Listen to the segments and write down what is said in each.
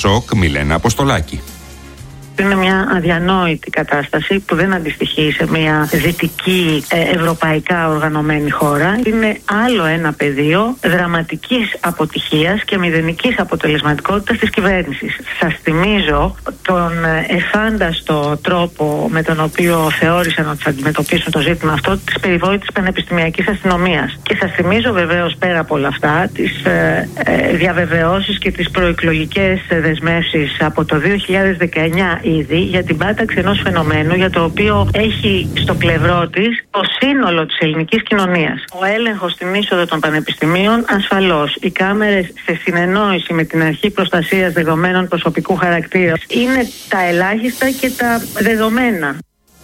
Πασόκ Μιλένα Αποστολάκη. Είναι μια αδιανόητη κατάσταση που δεν αντιστοιχεί σε μια δυτική ευρωπαϊκά οργανωμένη χώρα. Είναι άλλο ένα πεδίο δραματικής αποτυχίας και μηδενικής αποτελεσματικότητας της κυβέρνησης. Σας θυμίζω τον εφάνταστο τρόπο με τον οποίο θεώρησαν ότι θα αντιμετωπίσουν το ζήτημα αυτό της περιβόητης πανεπιστημιακής αστυνομίας. Και σας θυμίζω βεβαίως πέρα από όλα αυτά τις διαβεβαιώσεις και τις προεκλογικές δεσμεύσεις από το 2019 ήδη για την πάταξη ενός φαινομένου για το οποίο έχει στο πλευρό της το σύνολο της ελληνικής κοινωνίας. Ο έλεγχος στην είσοδο των πανεπιστημίων ασφαλώς. Οι κάμερες σε συνεννόηση με την Αρχή Προστασίας Δεδομένων Προσωπικού Χαρακτήρα είναι τα ελάχιστα και τα δεδομένα.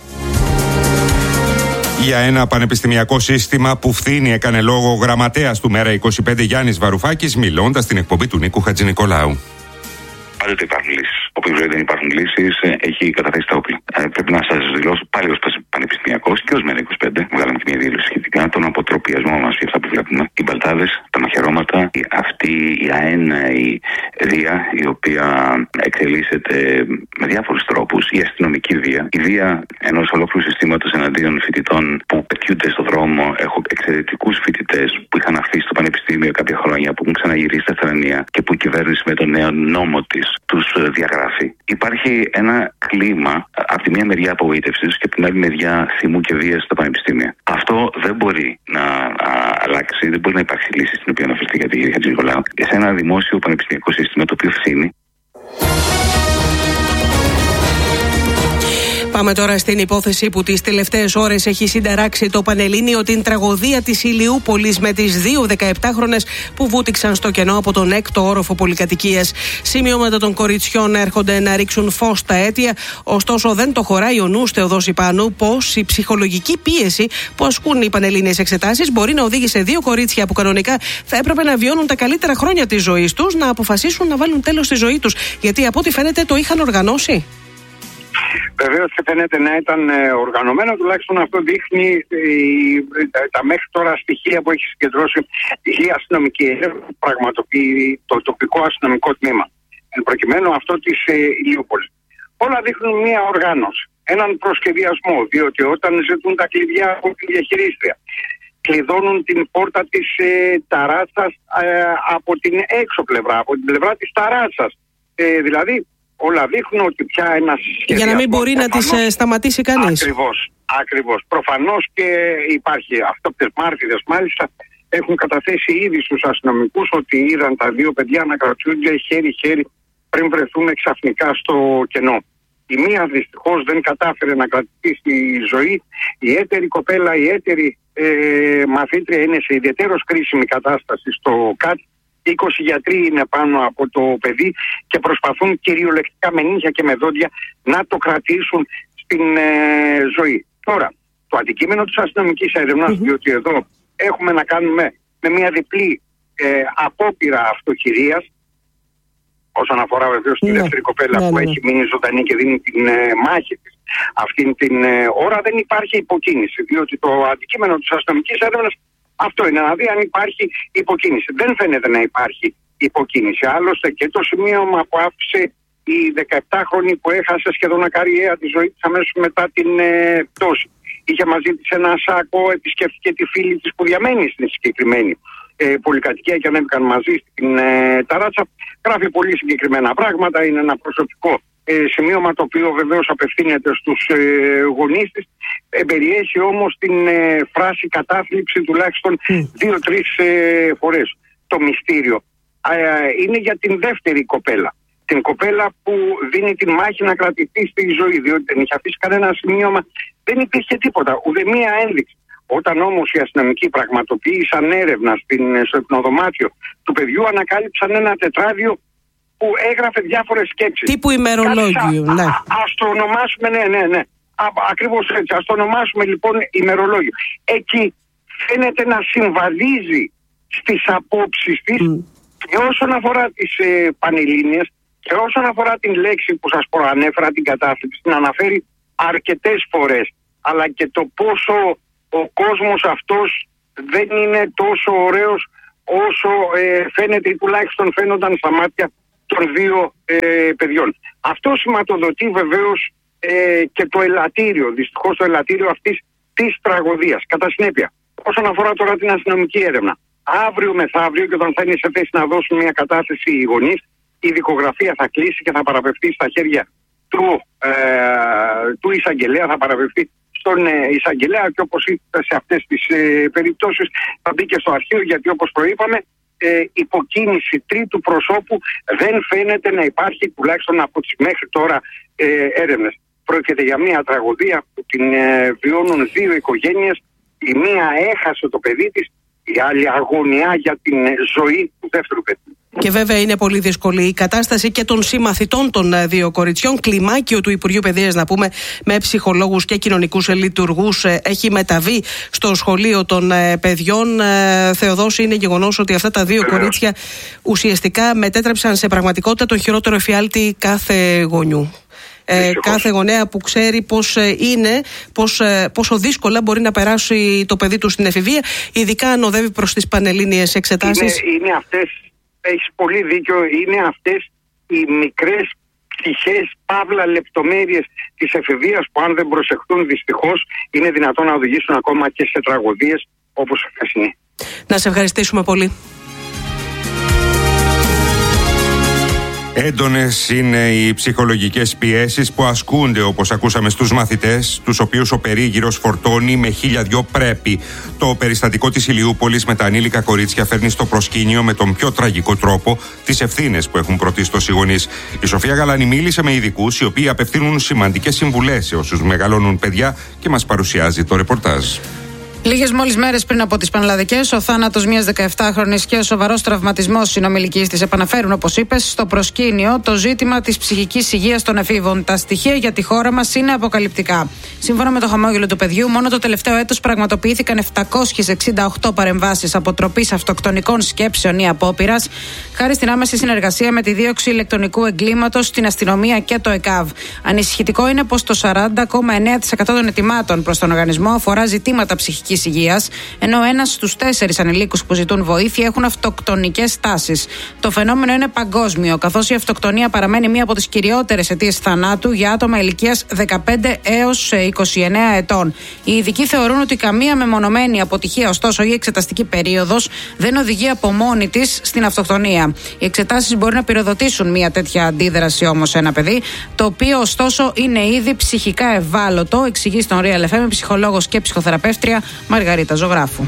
Για ένα πανεπιστημιακό σύστημα που φθήνει έκανε λόγο ο γραμματέας του Μέρα 25 Γιάννης Βαρουφάκης μιλώντας στην εκπομπή του Νίκου Χατζηνικολάου. Πάντοτε υπάρχουν λύσεις. Όπου δεν υπάρχουν λύσεις, έχει καταθέσει τα όπλα. Πρέπει να σας δηλώσω πάλι ως πανεπιστημιακός και ως Μέρα 25. Βγάλαμε και μια δήλωση σχετικά. Τον αποτροπιασμό μας για αυτά που βλέπουμε. Οι μπαλτάδες, τα μαχαιρώματα, αυτή η αέναη βία, η οποία εξελίσσεται με διάφορους τρόπους. Η αστυνομική βία. Η βία ενός ολόκληρου συστήματος εναντίον φοιτητών που πετιούνται στον δρόμο. Έχω εξαιρετικούς φοιτητές που είχαν αφήσει το πανεπιστήμιο κάποια χρόνια, που έχουν ξαναγυρίσει στα θρανία και που η κυβέρνηση με τον νέο νόμο της τους διαγράφει. Υπάρχει ένα κλίμα από τη μία μεριά απογοήτευσης και από την άλλη μεριά θυμού και βίας στα πανεπιστήμια. Αυτό δεν μπορεί να αλλάξει, δεν μπορεί να υπάρξει λύση στην οποία αναφερθεί για την κυρία Χατζηνικολάου. Σε ένα δημόσιο πανεπιστημιακό σύστημα το οποίο φθήνει. Πάμε τώρα στην υπόθεση που τις τελευταίες ώρες έχει συνταράξει το Πανελλήνιο, την τραγωδία της Ηλιούπολης με τις δύο 17χρονες που βούτυξαν στο κενό από τον 6ο όροφο πολυκατοικίας. Σημειώματα των κοριτσιών έρχονται να ρίξουν φως στα αίτια, ωστόσο δεν το χωράει ο νους Θεοδός Ιππάνου πως η ψυχολογική πίεση που ασκούν οι πανελλήνιες εξετάσεις μπορεί να οδήγησε δύο κορίτσια που κανονικά θα έπρεπε να βιώνουν τα καλύτερα χρόνια της ζωής τους να αποφασίσουν να βάλουν τέλος στη ζωή τους. Γιατί από ό,τι φαίνεται το είχαν οργανώσει. Βεβαίως και φαίνεται να ήταν οργανωμένο, τουλάχιστον αυτό δείχνει τα μέχρι τώρα στοιχεία που έχει συγκεντρώσει η αστυνομική έρευνα που πραγματοποιεί το τοπικό αστυνομικό τμήμα. Εν προκειμένου αυτό της Ηλιούπολης. Όλα δείχνουν μία οργάνωση, έναν προσχεδιασμό, διότι όταν ζητούν τα κλειδιά από τη διαχειρίστρια, κλειδώνουν την πόρτα της ταράτσας από την έξω πλευρά, από την πλευρά της ταράτσας. Δηλαδή, όλα δείχνουν ότι πια ένας σχεδιασμός... Για να μην μπορεί να τις σταματήσει κανείς. Ακριβώς. Προφανώς και υπάρχει. Αυτόπτες μάρτυρες μάλιστα έχουν καταθέσει ήδη στους αστυνομικούς ότι είδαν τα δύο παιδιά να κρατιούνται χέρι-χέρι πριν βρεθούν ξαφνικά στο κενό. Η μία δυστυχώς δεν κατάφερε να κρατήσει τη ζωή. Η έτερη κοπέλα, η έτερη μαθήτρια είναι σε ιδιαίτερως κρίσιμη κατάσταση στο ΚΑΤ. 20 γιατροί είναι πάνω από το παιδί και προσπαθούν κυριολεκτικά με νύχια και με δόντια να το κρατήσουν στην ζωή. Τώρα, το αντικείμενο της αστυνομικής έρευνας, διότι εδώ έχουμε να κάνουμε με μια διπλή απόπειρα αυτοχειρίας, όσον αφορά βεβαίως τη δεύτερη κοπέλα που έχει μείνει ζωντανή και δίνει την μάχη της αυτήν την ώρα, δεν υπάρχει υποκίνηση, διότι το αντικείμενο της αστυνομικής έρευνας αυτό είναι, να δει αν υπάρχει υποκίνηση. Δεν φαίνεται να υπάρχει υποκίνηση. Άλλωστε και το σημείωμα που άφησε η 17χρονη που έχασε σχεδόν ακαριέα τη ζωή της αμέσως μετά την πτώση. Είχε μαζί της ένα σάκο, επισκέφθηκε τη φίλη της που διαμένει στην συγκεκριμένη πολυκατοικία και ανέβηκαν μαζί στην ταράτσα. Γράφει πολύ συγκεκριμένα πράγματα, είναι ένα προσωπικό σημείωμα το οποίο βεβαίως απευθύνεται στους γονείς της. Περιέχει όμως την φράση κατάθλιψη τουλάχιστον 2-3 φορές. Το μυστήριο είναι για την δεύτερη κοπέλα. Την κοπέλα που δίνει την μάχη να κρατηθεί στη ζωή, διότι δεν είχε αφήσει κανένα σημείωμα, δεν υπήρχε τίποτα, ούτε μία ένδειξη. Όταν όμως οι αστυνομικοί πραγματοποίησαν έρευνα στο υπνοδωμάτιο του παιδιού, ανακάλυψαν ένα τετράδιο που έγραφε διάφορες σκέψεις. Τύπου ημερολόγιο, ναι. Ας το ονομάσουμε, ναι. Ακριβώς έτσι, ας το ονομάσουμε λοιπόν ημερολόγιο. Εκεί φαίνεται να συμβαδίζει στις απόψεις της και όσον αφορά τις πανελλήνιες και όσον αφορά την λέξη που σας προανέφερα, την κατάθλιψη, την αναφέρει αρκετές φορές. Αλλά και το πόσο ο κόσμος αυτός δεν είναι τόσο ωραίος όσο φαίνεται ή τουλάχιστον φαίνονταν στα μάτια των δύο παιδιών. Αυτό σηματοδοτεί βεβαίως και το ελαττήριο, δυστυχώς το ελαττήριο αυτής της τραγωδίας. Κατά συνέπεια, όσον αφορά τώρα την αστυνομική έρευνα, αύριο μεθαύριο, και όταν θα είναι σε θέση να δώσουν μια κατάθεση οι γονείς, η δικογραφία θα κλείσει και θα παραπευθεί στα χέρια του εισαγγελέα, θα παραπευθεί στον εισαγγελέα, και όπως είπα σε αυτές τις περιπτώσεις θα μπει και στο αρχείο, γιατί όπως προείπαμε υποκίνηση τρίτου προσώπου δεν φαίνεται να υπάρχει, τουλάχιστον από τις μέχρι τώρα έρευνες. Πρόκειται για μια τραγωδία που την βιώνουν δύο οικογένειες. Η μία έχασε το παιδί της, η άλλη αγωνιά για την ζωή του δεύτερου παιδιού. Και βέβαια είναι πολύ δύσκολη η κατάσταση και των συμμαθητών των δύο κοριτσιών. Κλιμάκιο του Υπουργείου Παιδείας, να πούμε, με ψυχολόγους και κοινωνικούς λειτουργούς, έχει μεταβεί στο σχολείο των παιδιών. Θεοδόση, είναι γεγονός ότι αυτά τα δύο κορίτσια ουσιαστικά μετέτρεψαν σε πραγματικότητα τον χειρότερο εφιάλτη κάθε γονιού. Κάθε γονέα που ξέρει πόσο δύσκολα μπορεί να περάσει το παιδί του στην εφηβεία, ειδικά αν οδεύει προς τις πανελλήνιες εξετάσεις. Είναι αυτές, έχεις πολύ δίκιο, είναι αυτές οι μικρές πτυχές, παύλα λεπτομέρειες της εφηβείας που αν δεν προσεχθούν δυστυχώς είναι δυνατόν να οδηγήσουν ακόμα και σε τραγωδίες όπως η χθεσινή. Να σε ευχαριστήσουμε πολύ. Έντονες είναι οι ψυχολογικές πιέσεις που ασκούνται, όπως ακούσαμε, στους μαθητές, τους οποίους ο περίγυρος φορτώνει με 1002 πρέπει. Το περιστατικό της Ηλιούπολης με τα ανήλικα κορίτσια φέρνει στο προσκήνιο με τον πιο τραγικό τρόπο τις ευθύνες που έχουν πρωτίστως οι γονείς. Η Σοφία Γαλάνη μίλησε με ειδικούς, οι οποίοι απευθύνουν σημαντικές συμβουλές σε όσους μεγαλώνουν παιδιά, και μας παρουσιάζει το ρεπορτάζ. Λίγες μόλις μέρες πριν από τις πανελλαδικές, ο θάνατος μιας 17χρονης και ο σοβαρός τραυματισμός συνομιλικής της επαναφέρουν, όπως είπες, στο προσκήνιο το ζήτημα της ψυχικής υγείας των εφήβων. Τα στοιχεία για τη χώρα μας είναι αποκαλυπτικά. Σύμφωνα με το χαμόγελο του παιδιού, μόνο το τελευταίο έτος πραγματοποιήθηκαν 768 παρεμβάσεις αποτροπής αυτοκτονικών σκέψεων ή απόπειρας, χάρη στην άμεση συνεργασία με τη δίωξη ηλεκτρονικού εγκλήματος, την αστυνομία και το ΕΚΑΒ. Ανησυχητικό είναι πως το 40,9% των ετοιμάτων προς τον οργανισμό αφορά ζητήματα ψυχικής υγείας, ενώ 1 στους 4 ανηλίκους που ζητούν βοήθεια έχουν αυτοκτονικές τάσεις. Το φαινόμενο είναι παγκόσμιο, καθώς η αυτοκτονία παραμένει μία από τις κυριότερες αιτίες θανάτου για άτομα ηλικίας 15 έως 29 ετών. Οι ειδικοί θεωρούν ότι καμία μεμονωμένη αποτυχία, ωστόσο, ή εξεταστική περίοδος δεν οδηγεί από μόνη της στην αυτοκτονία. Οι εξετάσεις μπορεί να πυροδοτήσουν μία τέτοια αντίδραση όμως σε ένα παιδί, το οποίο ωστόσο είναι ήδη ψυχικά ευάλωτο, εξηγεί στον Real FM ψυχολόγος και ψυχοθεραπεύτρια Μαργαρίτα Ζωγράφου.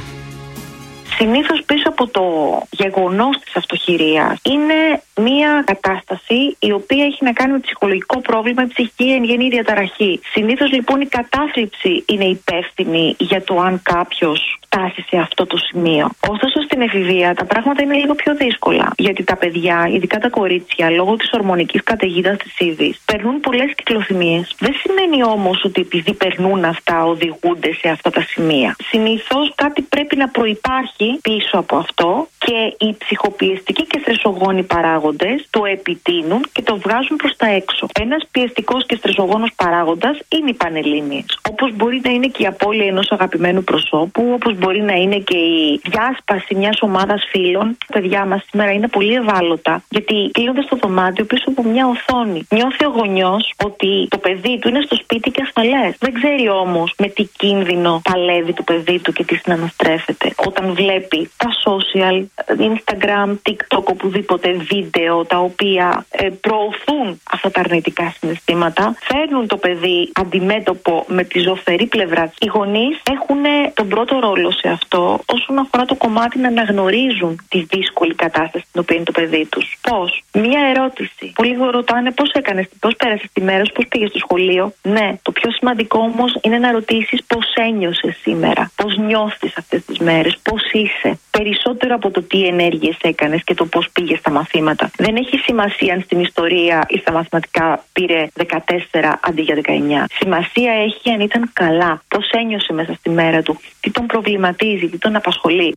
Συνήθως πίσω από το γεγονός της αυτοχειρίας είναι μια κατάσταση η οποία έχει να κάνει με ψυχολογικό πρόβλημα, η ψυχική εν γέννη διαταραχή. Συνήθως λοιπόν η κατάθλιψη είναι υπεύθυνη για το αν κάποιος φτάσει σε αυτό το σημείο. Ωστόσο στην εφηβεία τα πράγματα είναι λίγο πιο δύσκολα, γιατί τα παιδιά, ειδικά τα κορίτσια, λόγω της ορμονικής καταιγίδας της Ήβης, περνούν πολλές κυκλοθυμίες. Δεν σημαίνει όμως ότι επειδή περνούν αυτά οδηγούνται σε αυτά τα σημεία. Συνήθως κάτι πρέπει να προϋπάρχει πίσω από αυτό και οι ψυχοπιεστικοί και στρεσογόνοι παράγοντες το επιτείνουν και το βγάζουν προς τα έξω. Ένας πιεστικός και στρεσογόνος παράγοντας είναι οι πανελλήνιες. Όπως μπορεί να είναι και η απώλεια ενός αγαπημένου προσώπου, όπως μπορεί να είναι και η διάσπαση μιας ομάδας φίλων. Τα παιδιά μας σήμερα είναι πολύ ευάλωτα, γιατί κλείνονται στο δωμάτιο πίσω από μια οθόνη. Νιώθει ο γονιός ότι το παιδί του είναι στο σπίτι και ασφαλές. Δεν ξέρει όμως με τι κίνδυνο παλεύει το παιδί του και τι συναναστρέφεται. Όταν βλέπει τα social, Instagram, TikTok, οπουδήποτε βίντεο τα οποία προωθούν αυτά τα αρνητικά συναισθήματα, φέρνουν το παιδί αντιμέτωπο με τη ζωφερή πλευρά. Οι γονείς έχουν τον πρώτο ρόλο σε αυτό όσον αφορά το κομμάτι να αναγνωρίζουν τη δύσκολη κατάσταση στην οποία είναι το παιδί τους. Πώς? Μία ερώτηση. Πολλοί ρωτάνε πώς έκανες, πώς πέρασες τη μέρα σου, πώς πήγες στο σχολείο. Ναι, το πιο σημαντικό όμως είναι να ρωτήσεις πώς ένιωσες σήμερα, πώς νιώθεις αυτές τις μέρες, πώς είσαι. Περισσότερο από το τι ενέργειες έκανες και το πώς πήγες στα μαθήματα. Δεν έχει σημασία αν στην ιστορία ή στα μαθηματικά πήρε 14 αντί για 19. Σημασία έχει αν ήταν καλά, πώς ένιωσε μέσα στη μέρα του, τι τον προβληματίζει, τι τον απασχολεί.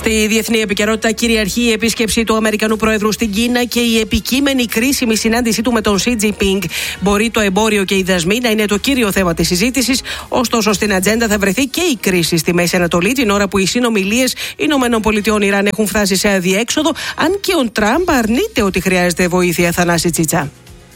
Στη διεθνή επικαιρότητα κυριαρχεί η επίσκεψη του Αμερικανού Πρόεδρου στην Κίνα και η επικείμενη κρίσιμη συνάντησή του με τον Xi Jinping. Μπορεί το εμπόριο και οι δασμοί να είναι το κύριο θέμα της συζήτησης, ωστόσο στην ατζέντα θα βρεθεί και η κρίση στη Μέση Ανατολή, την ώρα που οι συνομιλίες ΗΠΑ-Ιράν έχουν φτάσει σε αδιέξοδο, αν και ο Τραμπ αρνείται ότι χρειάζεται βοήθεια. Θανάση Τσίτσα.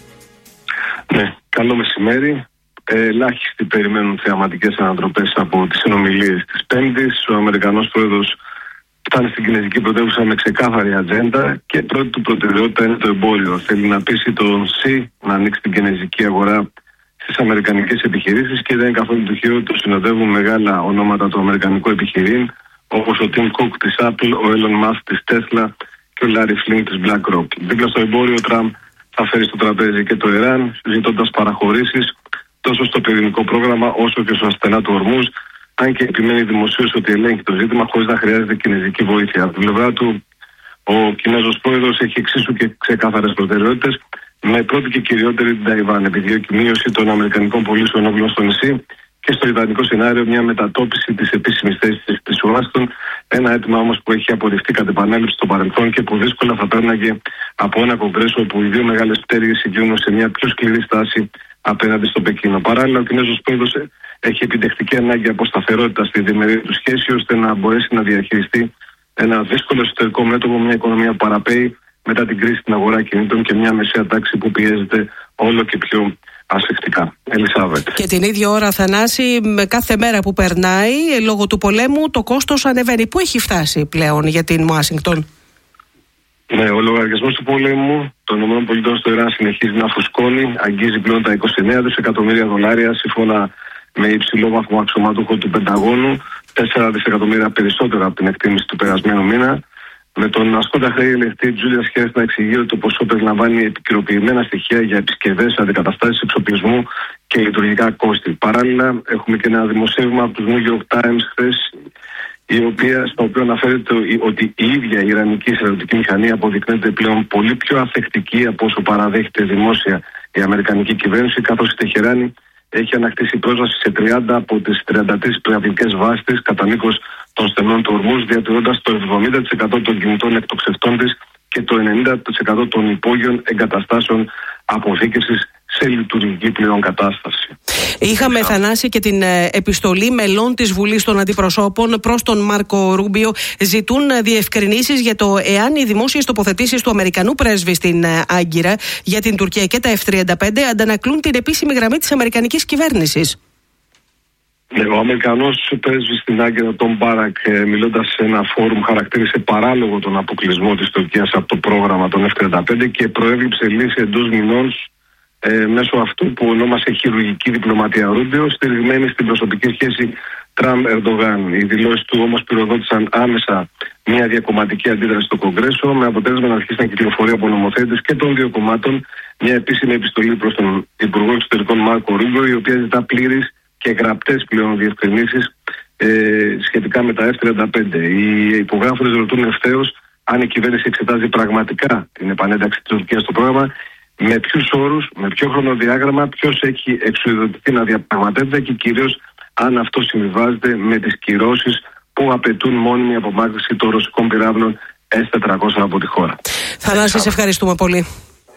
Ναι, καλό μεσημέρι. Ελάχιστοι περιμένουν θεαματικές ανατροπές από τις συνομιλίες της Πέμπτης. Ο Αμερικανός Πρόεδρος φτάνει στην κινέζικη πρωτεύουσα με ξεκάθαρη ατζέντα και πρώτη του προτεραιότητα είναι το εμπόριο. Θέλει να πείσει τον Xi να ανοίξει την κινέζικη αγορά στις αμερικανικές επιχειρήσεις και δεν είναι καθόλου τυχαίο ότι το συνοδεύουν μεγάλα ονόματα του αμερικανικού επιχειρήν, όπως ο Tim Cook της Apple, ο Elon Musk της Tesla και ο Larry Flynn της BlackRock. Δίπλα στο εμπόριο, ο Τραμπ θα φέρει στο τραπέζι και το Ιράν, ζητώντας παραχωρήσεις τόσο στο πυρηνικό πρόγραμμα όσο και στο ασθενά του Ορμούζ, αν και επιμένει δημοσίως ότι ελέγχει το ζήτημα χωρίς να χρειάζεται κινέζικη βοήθεια. Από την πλευρά του, ο Κινέζος Πρόεδρος έχει εξίσου και ξεκάθαρες προτεραιότητες, με πρώτη και κυριότερη την Ταϊβάν. Επιδιώκει μείωση των αμερικανικών πωλήσεων όπλων στο νησί και στο ιδανικό σενάριο μια μετατόπιση της επίσημης θέσης της Ουάστον. Ένα αίτημα όμως που έχει απορριφθεί κατ' επανέλειψη στο παρελθόν και που δύσκολα θα πέρναγε από ένα κογκρέσο όπου οι δύο μεγάλες πτέρυγες συγκλίνουν σε μια πιο σκληρή στάση απέναντι στο Πεκίνο. Παράλληλα, ο Κινέζος Πρόεδρος έχει επιτευχτική ανάγκη από σταθερότητα στη διμερή του σχέση, ώστε να μπορέσει να διαχειριστεί ένα δύσκολο εσωτερικό μέτωπο, μια οικονομία που παραπέει μετά την κρίση στην αγορά κινήτων και μια μεσαία τάξη που πιέζεται όλο και πιο ασφιχτικά. Ελισάβετ. Και την ίδια ώρα, Θανάση, με κάθε μέρα που περνάει, λόγω του πολέμου, το κόστος ανεβαίνει. Πού έχει φτάσει πλέον για την Ουάσιγκτον? Ναι, ο λογαριασμός του πολέμου των ΗΠΑ στο Ιράν συνεχίζει να φουσκώνει, αγγίζει πλέον τα 29 δισεκατομμύρια δολάρια σύμφωνα με υψηλό βαθμό αξιωματούχο του Πενταγώνου, 4 δισεκατομμύρια περισσότερα από την εκτίμηση του περασμένου μήνα. Με τον ασκόντα χρέη ελεγχτή Τζούλια Χέρι να εξηγεί ότι το ποσό περιλαμβάνει επικαιροποιημένα στοιχεία για επισκευές, αντικαταστάσεις εξοπλισμού και λειτουργικά κόστη. Παράλληλα, έχουμε και ένα δημοσίευμα από του New York Times χθες, στο οποίο αναφέρεται ότι η ίδια η Ιρανική στρατιωτική μηχανή αποδεικνύεται πλέον πολύ πιο αθεκτική από όσο παραδέχεται δημόσια η Αμερικανική κυβέρνηση, καθώς η Τεχεράνη έχει ανακτήσει πρόσβαση σε 30 από τις 33 πυραυλικές βάσεις της κατά μήκος των στενών του Ορμούζ, διατηρώντας το 70% των κινητών εκτοξευτών της και το 90% των υπόγειων εγκαταστάσεων αποθήκευσης σε λειτουργική πλέον κατάσταση. Είχαμε, Θανάση, και την επιστολή μελών της Βουλής των Αντιπροσώπων προς τον Μάρκο Ρούμπιο. Ζητούν διευκρινήσεις για το εάν οι δημόσιες τοποθετήσεις του Αμερικανού πρέσβη στην Άγκυρα για την Τουρκία και τα F-35 αντανακλούν την επίσημη γραμμή της Αμερικανικής κυβέρνησης. Ο Αμερικανός πρέσβης στην Άγκυρα, τον Μπάρακ, μιλώντας σε ένα φόρουμ, χαρακτήρισε παράλογο τον αποκλεισμό της Τουρκίας από το πρόγραμμα των F-35 και προέβλεψε λύση εντός μηνών μέσω αυτού που ονόμασε χειρουργική διπλωματία. Ρούμπιο, στηριγμένη στην προσωπική σχέση Τραμπ-Ερντογάν. Οι δηλώσεις του όμως πυροδότησαν άμεσα μια διακομματική αντίδραση στο Κογκρέσο, με αποτέλεσμα να αρχίσει να κυκλοφορεί από νομοθέτες και των δύο κομμάτων μια επίσημη επιστολή προς τον Υπουργό Εξωτερικών Μάρκο Ρούμπιο, η οποία ζητά πλήρεις και γραπτές πλέον διευκρινήσεις σχετικά με τα F-35. Οι υπογράφοντες ρωτούν ευθέως αν η κυβέρνηση εξετάζει πραγματικά την επανένταξη της Τουρκίας στο πρόγραμμα, με ποιους όρους, με ποιο χρονοδιάγραμμα, ποιος έχει εξουδοτηθεί να διαπραγματεύεται και κυρίως αν αυτό συμβιβάζεται με τις κυρώσεις που απαιτούν μόνιμη απομάκρυνση των ρωσικών πυράβλων S-400 από τη χώρα. Θανάση, σε ευχαριστούμε πολύ.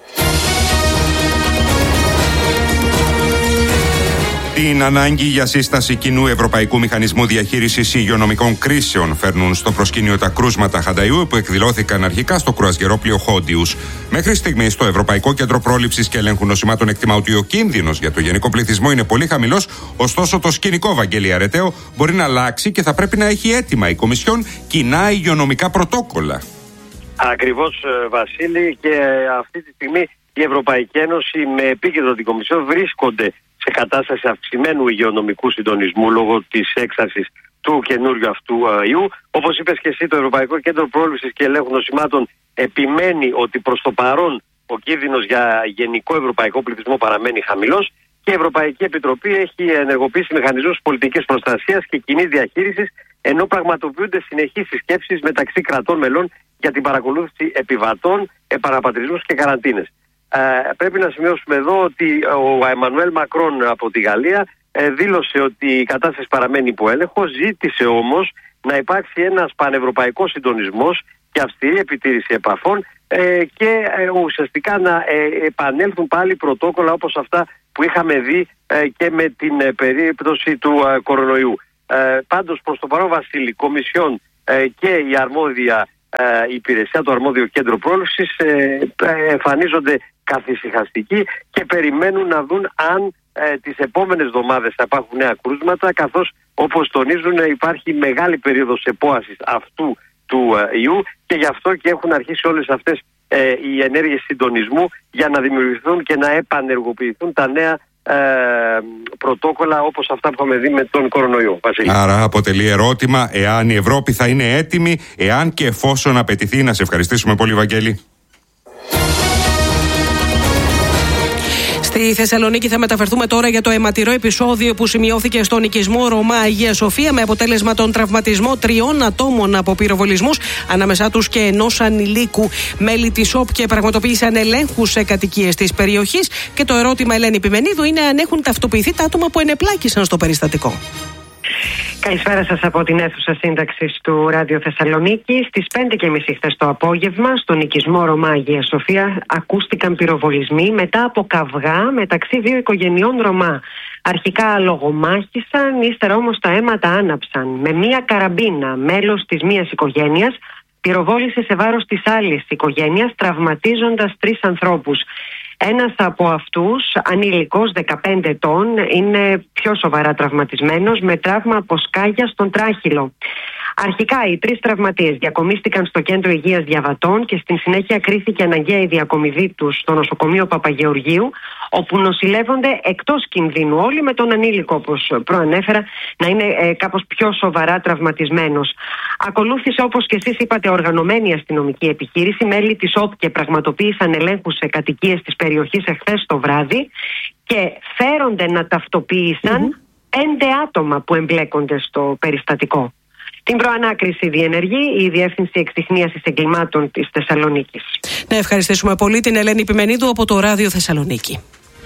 Την ανάγκη για σύσταση κοινού ευρωπαϊκού μηχανισμού διαχείρισης υγειονομικών κρίσεων φέρνουν στο προσκήνιο τα κρούσματα Χανταϊού που εκδηλώθηκαν αρχικά στο κρουαζιερόπλοιο Χόντιους. Μέχρι στιγμής το Ευρωπαϊκό Κέντρο Πρόληψης και Ελέγχου Νοσημάτων εκτιμά ότι ο κίνδυνος για το γενικό πληθυσμό είναι πολύ χαμηλός, ωστόσο το σκηνικό, Βαγγέλη Αρετέο, μπορεί να αλλάξει και θα πρέπει να έχει έτοιμα η Κομισιόν κοινά υγειονομικά πρωτόκολλα. Ακριβώς, Βασίλη, και αυτή τη στιγμή η Ευρωπαϊκή Ένωση με επίκεντρο την Κομισιόν βρίσκονται σε κατάσταση αυξημένου υγειονομικού συντονισμού λόγω της έξαρσης του καινούριου αυτού ιού. Όπως είπες και εσύ, το Ευρωπαϊκό Κέντρο Πρόληψης και Ελέγχου Νοσημάτων επιμένει ότι προς το παρόν ο κίνδυνος για γενικό ευρωπαϊκό πληθυσμό παραμένει χαμηλός και η Ευρωπαϊκή Επιτροπή έχει ενεργοποιήσει μηχανισμούς πολιτικής προστασίας και κοινής διαχείρισης, ενώ πραγματοποιούνται συνεχείς συσκέψεις μεταξύ κρατών μελών για την παρακολούθηση επιβατών, επαναπατρισμούς και καραντίνες. Πρέπει να σημειώσουμε εδώ ότι ο Εμμανουέλ Μακρόν από τη Γαλλία δήλωσε ότι η κατάσταση παραμένει υπό έλεγχο, ζήτησε όμως να υπάρξει ένας πανευρωπαϊκός συντονισμός και αυστηρή επιτήρηση επαφών και ουσιαστικά να επανέλθουν πάλι πρωτόκολλα όπως αυτά που είχαμε δει και με την περίπτωση του κορονοϊού. Πάντως προς το παρόν, Βασίλη, Κομισιόν και η αρμόδια υπηρεσία, το αρμόδιο κέντρο πρόληψης εμφανίζονται καθησυχαστικοί και περιμένουν να δουν αν τις επόμενες εβδομάδες θα υπάρχουν νέα κρούσματα, καθώς όπως τονίζουν υπάρχει μεγάλη περίοδος επόασης αυτού του ιού και γι' αυτό και έχουν αρχίσει όλες αυτές οι ενέργειες συντονισμού για να δημιουργηθούν και να επανεργοποιηθούν τα νέα πρωτόκολλα όπως αυτά που είχαμε δει με τον κορονοϊό. Βασίλη. Άρα αποτελεί ερώτημα εάν η Ευρώπη θα είναι έτοιμη, εάν και εφόσον απαιτηθεί. Να σε ευχαριστήσουμε πολύ, Βαγγέλη. Στη Θεσσαλονίκη θα μεταφερθούμε τώρα για το αιματηρό επεισόδιο που σημειώθηκε στον οικισμό Ρωμά Αγία Σοφία, με αποτέλεσμα τον τραυματισμό 3 ατόμων από πυροβολισμούς, ανάμεσά τους και ενός ανηλίκου. Μέλη της ΟΠΚΕ πραγματοποίησαν ελέγχους σε κατοικίες της περιοχής και το ερώτημα, Ελένη Πιμενίδου, είναι αν έχουν ταυτοποιηθεί τα άτομα που ενεπλάκησαν στο περιστατικό. Καλησπέρα σας από την αίθουσα σύνταξης του Ράδιο Θεσσαλονίκη. Στις 5:30 χθες το απόγευμα, στον οικισμό Ρωμά Αγία Σοφία, ακούστηκαν πυροβολισμοί μετά από καυγά μεταξύ δύο οικογενειών Ρωμά. Αρχικά λογομάχησαν, ύστερα όμως τα αίματα άναψαν. Με μία καραμπίνα, μέλος της μίας οικογένειας πυροβόλησε σε βάρος της άλλης οικογένειας, τραυματίζοντας 3 ανθρώπους. Ένας από αυτούς, ανήλικος 15 ετών, είναι πιο σοβαρά τραυματισμένος με τραύμα από σκάγια στον τράχυλο. Αρχικά οι 3 τραυματίες διακομίστηκαν στο κέντρο υγείας Διαβατών και στην συνέχεια κρίθηκε αναγκαία η διακομιδή τους στο νοσοκομείο Παπαγεωργίου, όπου νοσηλεύονται εκτός κινδύνου όλοι, με τον ανήλικο, όπως προανέφερα, να είναι κάπως πιο σοβαρά τραυματισμένος. Ακολούθησε, όπως και εσείς είπατε, οργανωμένη αστυνομική επιχείρηση. Μέλη της ΟΠΚΕ πραγματοποίησαν ελέγχους σε κατοικίες της περιοχής εχθές το βράδυ και φέρονται να ταυτοποίησαν 5 άτομα που εμπλέκονται στο περιστατικό. Την προανάκριση διενεργεί η Διεύθυνση Εξιχνίασης Εγκλημάτων της Θεσσαλονίκης. Να ευχαριστήσουμε πολύ την Ελένη Πιμενίδου από το Ράδιο Θεσσαλονίκη.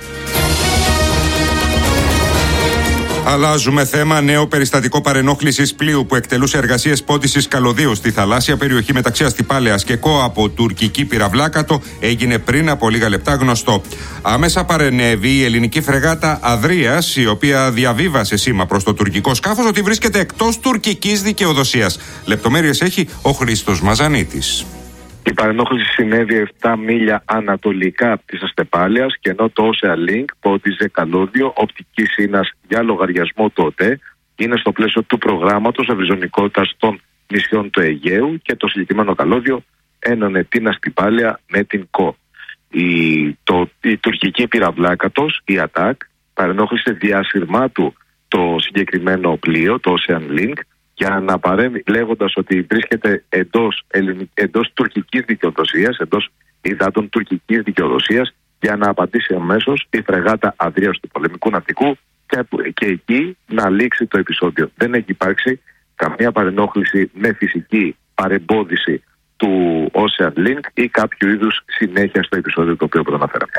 Αλλάζουμε θέμα. Νέο περιστατικό παρενόχλησης πλοίου που εκτελούσε εργασίες πόντισης καλωδίου στη θαλάσσια περιοχή μεταξύ Αστυπάλαιας και Κο από τουρκική πυραυλάκατο έγινε πριν από λίγα λεπτά γνωστό. Άμεσα παρενέβη η ελληνική φρεγάτα Αδρίας, η οποία διαβίβασε σήμα προς το τουρκικό σκάφος ότι βρίσκεται εκτός τουρκικής δικαιοδοσίας. Λεπτομέρειες έχει ο Χρήστος Μαζανίτης. Η παρενόχληση συνέβη 7 μίλια ανατολικά της Αστεπάλαιας και ενώ το Ocean Link πόντιζε καλώδιο οπτικής ίνας για λογαριασμό του ΟΤΕ, είναι στο πλαίσιο του προγράμματος ευρυζωνικότητας των νησιών του Αιγαίου και το συγκεκριμένο καλώδιο ένωνε την Αστυπάλαια με την Κο. Η τουρκική πυραυλάκατος, η ΑΤΑΚ, παρενόχλησε διάσυρμά του το συγκεκριμένο πλοίο, το Ocean Link, για να παρέμβει λέγοντας ότι βρίσκεται εντός τουρκικής δικαιοδοσίας, εντός υδάτων τουρκικής δικαιοδοσίας, για να απαντήσει αμέσως η φρεγάτα Αδρίας του πολεμικού ναυτικού και εκεί να λήξει το επεισόδιο. Δεν έχει υπάρξει καμία παρενόχληση με φυσική παρεμπόδιση του Ocean Link ή κάποιο είδους συνέχεια στο επεισόδιο το οποίο προαναφέραμε.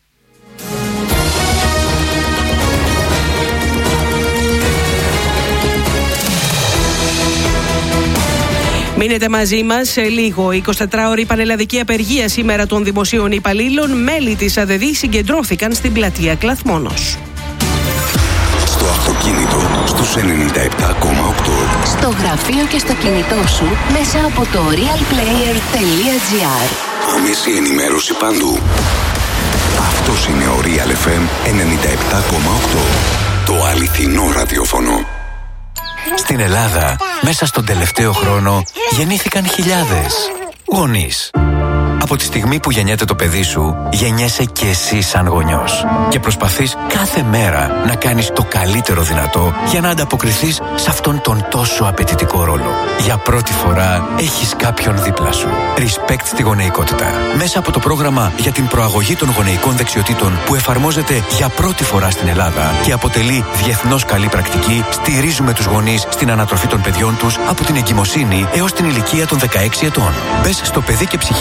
Μείνετε μαζί μας σε λίγο. 24ωρη πανελλαδική απεργία σήμερα των δημοσίων υπαλλήλων. Μέλη της ΑΔΔ συγκεντρώθηκαν στην πλατεία Κλαθμόνος. Στο αυτοκίνητο στους 97,8. Στο γραφείο και στο κινητό σου μέσα από το realplayer.gr. Άμεση ενημέρωση παντού. Αυτός είναι ο Real FM 97,8. Το αληθινό ραδιόφωνο. Στην Ελλάδα, μέσα στον τελευταίο χρόνο, γεννήθηκαν χιλιάδες γονείς. Από τη στιγμή που γεννιέται το παιδί σου, γεννιέσαι και εσύ σαν γονιός. Και προσπαθείς κάθε μέρα να κάνεις το καλύτερο δυνατό για να ανταποκριθείς σε αυτόν τον τόσο απαιτητικό ρόλο. Για πρώτη φορά έχεις κάποιον δίπλα σου. Respect στη γονεϊκότητα. Μέσα από το πρόγραμμα για την προαγωγή των γονεϊκών δεξιοτήτων που εφαρμόζεται για πρώτη φορά στην Ελλάδα και αποτελεί διεθνώς καλή πρακτική, στηρίζουμε τους γονείς στην ανατροφή των παιδιών τους από την εγκυμοσύνη έως την ηλικία των 16 ετών. Μπες στο παιδί και ψυχική υγεία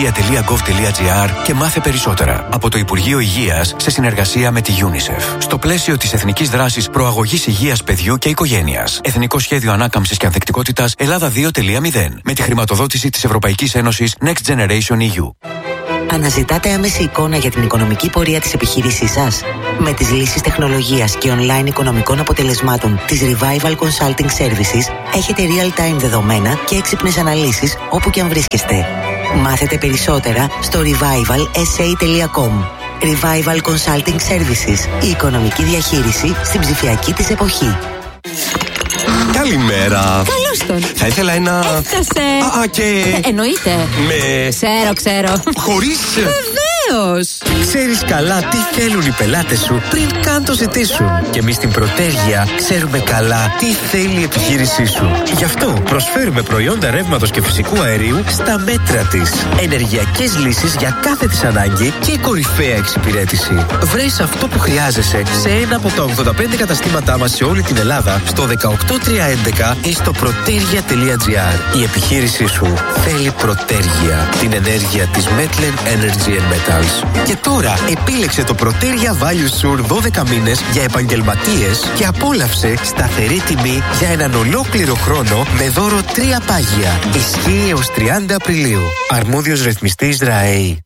υγεία.gov.gr και μάθε περισσότερα. Από το Υπουργείο Υγείας σε συνεργασία με τη UNICEF. Στο πλαίσιο της Εθνικής Δράσης Προαγωγής Υγείας Παιδιού και Οικογένειας. Εθνικό Σχέδιο Ανάκαμψης και Ανθεκτικότητας Ελλάδα 2.0. Με τη χρηματοδότηση της Ευρωπαϊκής Ένωσης Next Generation EU. Αναζητάτε άμεση εικόνα για την οικονομική πορεία της επιχείρησής σας? Με τις λύσεις τεχνολογίας και online οικονομικών αποτελεσμάτων της Revival Consulting Services έχετε real-time δεδομένα και έξυπνες αναλύσεις όπου και αν βρίσκεστε. Μάθετε περισσότερα στο revivalsa.com. Revival Consulting Services. Η οικονομική διαχείριση στην ψηφιακή της εποχή. Καλημέρα. Καλώς τον. Θα ήθελα ένα... Έφτασε. Και... Εννοείται. Με... Ξέρω. Χωρίς... Βεβαίως. Ξέρεις καλά τι θέλουν οι πελάτες σου πριν καν το ζητήσουν. Και εμείς στην Πρωτέργεια ξέρουμε καλά τι θέλει η επιχείρησή σου. Γι' αυτό προσφέρουμε προϊόντα ρεύματος και φυσικού αερίου στα μέτρα της. Ενεργειακές λύσεις για κάθε της ανάγκη και κορυφαία εξυπηρέτηση. Βρες αυτό που χρειάζεσαι σε ένα από τα 85 καταστήματά μας σε όλη την Ελλάδα, στο 18311 ή στο protergia.gr. Η επιχείρησή σου θέλει Πρωτέργεια, την ενέργεια της Metlen Energy and Metals. Και τώρα επίλεξε το Protergia Value Sur 12 μήνες για επαγγελματίες και απόλαυσε σταθερή τιμή για έναν ολόκληρο χρόνο με δώρο 3 πάγια. Ισχύει έως 30 Απριλίου. Αρμόδιος ρυθμιστής ΡΑΕΗ.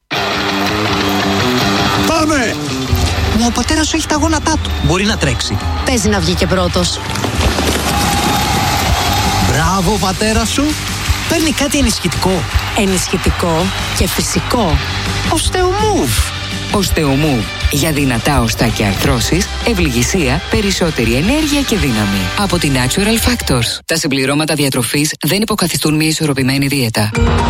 Πάμε! Μα ο πατέρας σου έχει τα γόνατά του. Μπορεί να τρέξει. Παίζει να βγει και πρώτος. Μπράβο, πατέρα σου. Παίρνει κάτι ενισχυτικό. Ενισχυτικό και φυσικό. Osteomove. Osteomove. Για δυνατά οστά και αρθρώσεις, ευληγησία, περισσότερη ενέργεια και δύναμη. Από τη Natural Factors. Τα συμπληρώματα διατροφής δεν υποκαθιστούν μια ισορροπημένη δίαιτα.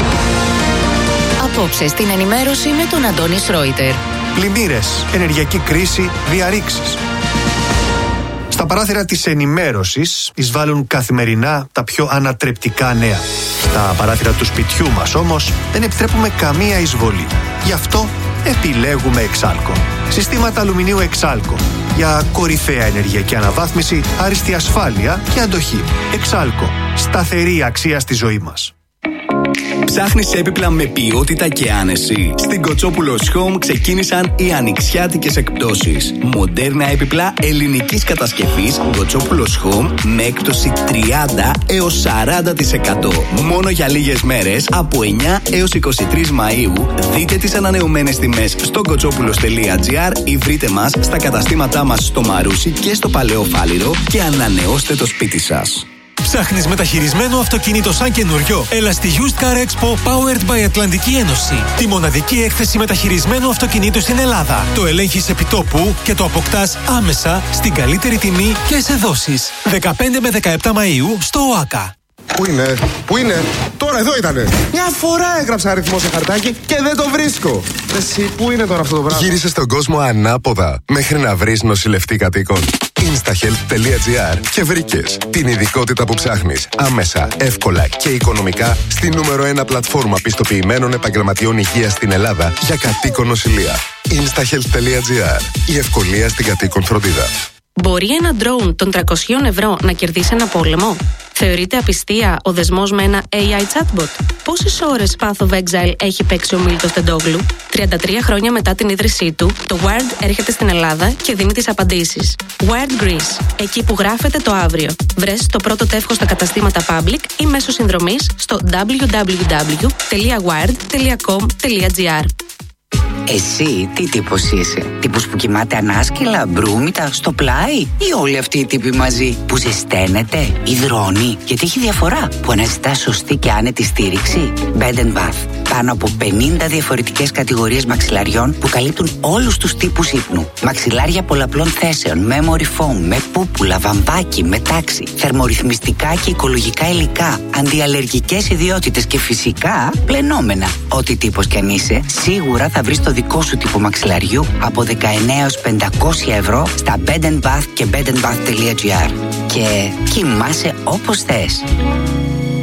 Απόψε στην ενημέρωση με τον Αντώνη Σρόιτερ. Πλημμύρες, ενεργειακή κρίση, διαρρήξεις. Στα παράθυρα της ενημέρωσης εισβάλλουν καθημερινά τα πιο ανατρεπτικά νέα. Στα παράθυρα του σπιτιού μας όμως δεν επιτρέπουμε καμία εισβολή. Γι' αυτό επιλέγουμε Εξάλκο. Συστήματα αλουμινίου Εξάλκο. Για κορυφαία ενεργειακή αναβάθμιση, άριστη ασφάλεια και αντοχή. Εξάλκο. Σταθερή αξία στη ζωή μας. Ψάχνεις έπιπλα με ποιότητα και άνεση? Στην Κοτσόπουλος Home ξεκίνησαν οι ανοιξιάτικες εκπτώσεις. Μοντέρνα έπιπλα ελληνικής κατασκευής Κοτσόπουλος Home με έκπτωση 30 έως 40%. Μόνο για λίγες μέρες από 9 έως 23 Μαΐου. Δείτε τις ανανεωμένες τιμές στο κοτσόπουλος.gr ή βρείτε μας στα καταστήματά μας στο Μαρούσι και στο Παλαιό Φάληρο και ανανεώστε το σπίτι σας. Ψάχνεις μεταχειρισμένο αυτοκίνητο σαν καινούριο? Έλα στη Used Car Expo Powered by Ατλαντική Ένωση. Τη μοναδική έκθεση μεταχειρισμένου αυτοκινήτου στην Ελλάδα. Το ελέγχεις επιτόπου και το αποκτάς άμεσα στην καλύτερη τιμή και σε δόσεις. 15 με 17 Μαΐου στο ΟΑΚΑ. Πού είναι, τώρα εδώ ήτανε. Μια φορά έγραψα αριθμό σε χαρτάκι και δεν το βρίσκω. Εσύ, πού είναι τώρα αυτό το πράγμα? Γύρισε στον κόσμο ανάποδα μέχρι να βρεις νοσηλευτή κατοίκων. Instahealth.gr και βρήκες την ειδικότητα που ψάχνεις άμεσα, εύκολα και οικονομικά στη νούμερο 1 πλατφόρμα πιστοποιημένων επαγγελματιών υγείας στην Ελλάδα για κατοίκον νοσηλεία. Instahealth.gr. Η ευκολία στην κατοίκον φροντίδα. Μπορεί ένα ντρόουν των 300 ευρώ να κερδίσει ένα πόλεμο? Θεωρείται απιστία ο δεσμός με ένα AI chatbot? Πόσες ώρες Path of Exile έχει παίξει ο Μίλτος Τεντόγλου? 33 χρόνια μετά την ίδρυσή του, το Wired έρχεται στην Ελλάδα και δίνει τις απαντήσεις. Wired Greece, εκεί που γράφεται το αύριο. Βρες το πρώτο τεύχος στα καταστήματα Public ή μέσω συνδρομής στο www.wired.com.gr. Εσύ τι τύπος είσαι? Τύπος που κοιμάται ανάσκελα, μπρούμητα, στο πλάι? Ή όλοι αυτοί οι τύποι μαζί που ζεσταίνεται, υδρώνει? Γιατί έχει διαφορά που αναζητά σωστή και άνετη στήριξη. Bed & Bath. Πάνω από 50 διαφορετικές κατηγορίες μαξιλαριών που καλύπτουν όλους τους τύπους ύπνου. Μαξιλάρια πολλαπλών θέσεων, memory foam, με πούπουλα, βαμβάκι, με τάξη, θερμορυθμιστικά και οικολογικά υλικά, αντιαλλεργικές ιδιότητες και φυσικά πλενόμενα. Ό,τι τύπος κι αν είσαι, σίγουρα θα βρεις το δικό σου τύπο μαξιλαριού από 19 έως 500 ευρώ στα Bed & Bath και bedandbath.gr. Και κοιμάσαι όπως θες.